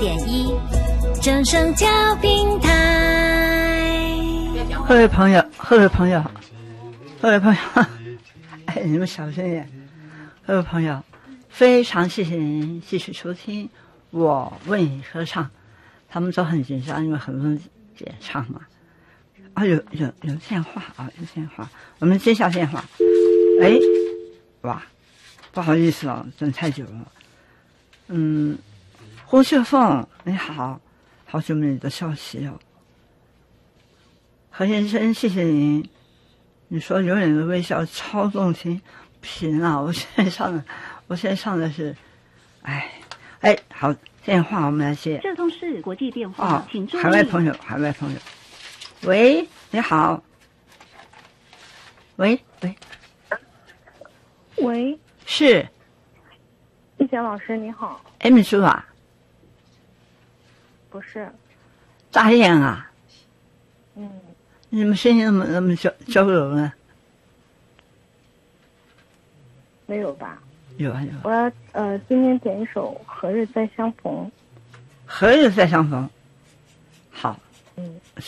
107.1正声教平台。 各位朋友，哎，你们小声点。各位朋友，非常谢谢您继续收听我为你歌唱。他们都很紧张，因为很多人演唱嘛。啊，有电话啊，有电话，我们接下电话。哎，哇，不好意思哦，等太久了。胡雪凤，你好，好久没有你的消息哦。何先生，谢谢您。你说永远的微笑超动听，贫啊！我现在上的是，哎，好，电话我们来接。 这通是国际电话，请注意。 海外朋友，喂，你好。喂，是。 玉贤老师你好。 Amy 叔啊？ 不是。 大雁啊？你们声音那么娇柔呢？ 没有吧？ 有啊。 我要今天点一首《何日再相逢》。 何日再相逢？好。